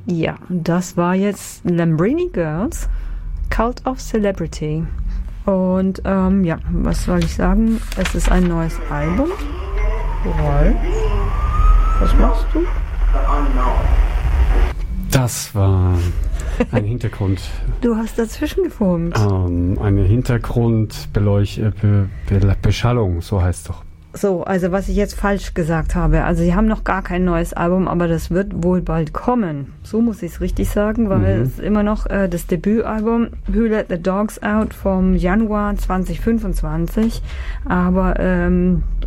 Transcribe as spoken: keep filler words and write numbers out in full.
Ja, das war jetzt Lambrini Girls, Cult of Celebrity. Und ähm, ja, was soll ich sagen? Es ist ein neues Album. Ralf, was machst du? Das war ein Hintergrund. Du hast dazwischen gefunkt. Ähm, eine Hintergrundbeschallung, Be Be Beschallung, so heißt es doch. So, also was ich jetzt falsch gesagt habe. Also sie haben noch gar kein neues Album, aber das wird wohl bald kommen. So muss ich es richtig sagen, weil Mhm. es ist immer noch äh, das Debütalbum Who Let the Dogs Out vom Januar zwanzig fünfundzwanzig. Aber ähm,